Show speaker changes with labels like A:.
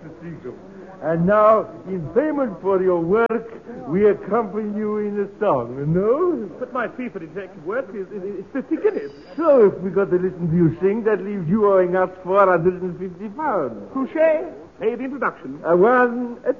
A: to think of. And now, in payment for your work, we accompany you in a song, no?
B: But my fee for detective work is 50 guineas.
A: So if we got to listen to you sing, that leaves you owing us £450.
B: Touché. Pay the introduction.
A: One,